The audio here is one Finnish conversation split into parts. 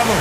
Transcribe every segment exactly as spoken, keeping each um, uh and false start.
Bravo!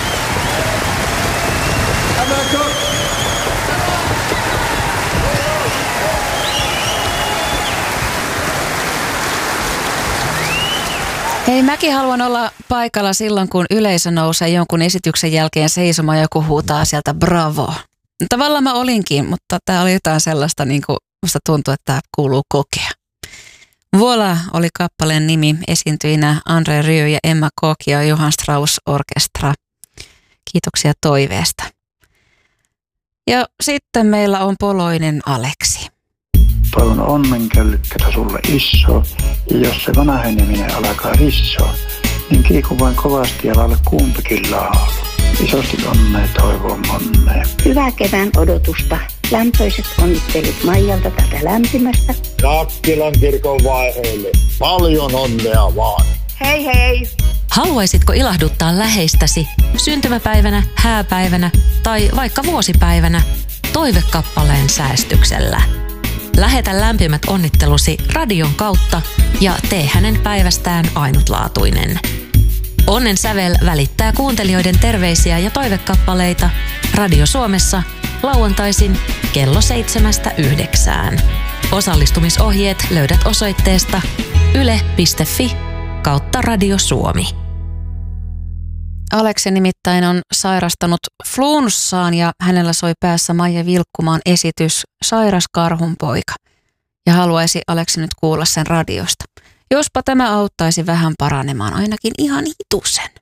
Hei, mäkin haluan olla paikalla silloin, kun yleisö nousee jonkun esityksen jälkeen seisomaan ja joku huutaa sieltä bravo. Tavallaan mä olinkin, mutta tää oli jotain sellaista, niin kuin musta tuntuu, että tää kuuluu kokea. Voila oli kappaleen nimi, esiintyinä Andre Rieu ja Emma Koch ja Johann Strauss Orkestra. Kiitoksia toiveesta. Ja sitten meillä on poloinen Aleksi. Toivon onnenkällykkätä sulle iso, ja jos se vanheneminen alkaa rissoa, niin kiiku vain kovasti ja lailla kumpikin laulu. Isosti onnea toivon onnea. Hyvää kevään odotusta. Lämpöiset onnittelut Maijalta tätä lämpimästä. Nakkilan kirkon vaiheelle. Paljon onnea vaan. Hei hei! Haluaisitko ilahduttaa läheistäsi syntymäpäivänä, hääpäivänä tai vaikka vuosipäivänä toivekappaleen säästyksellä? Lähetä lämpimät onnittelusi radion kautta ja tee hänen päivästään ainutlaatuinen. Onnen sävel välittää kuuntelijoiden terveisiä ja toivekappaleita Radio Suomessa lauantaisin kello seitsemästä yhdeksään. Osallistumisohjeet löydät osoitteesta yle piste fi kautta Radio Suomi. Aleksi nimittäin on sairastanut flunssaan ja hänellä soi päässä Maija Vilkkumaan esitys Sairas karhunpoika. Ja haluaisi Aleksi nyt kuulla sen radiosta. Jospa tämä auttaisi vähän paranemaan ainakin ihan hitusen.